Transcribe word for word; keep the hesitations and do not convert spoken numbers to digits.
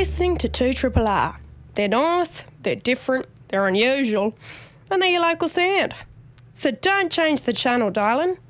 listening to two R R R. They're nice, they're different, they're unusual, and they're your local sound. So don't change the channel, darling.